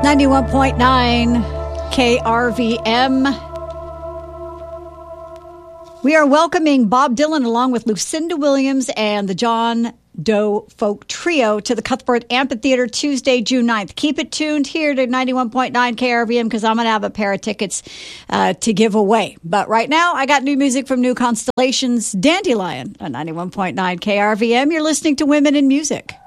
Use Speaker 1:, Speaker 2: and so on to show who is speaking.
Speaker 1: 91.9 KRVM. We are welcoming Bob Dylan along with Lucinda Williams and the John Doe Folk Trio to the Cuthbert Amphitheater Tuesday, June 9th. Keep it tuned here to 91.9 KRVM because I'm going to have a pair of tickets to give away. But right now, I got new music from New Constellations, Dandelion, on 91.9 KRVM. You're listening to Women in Music.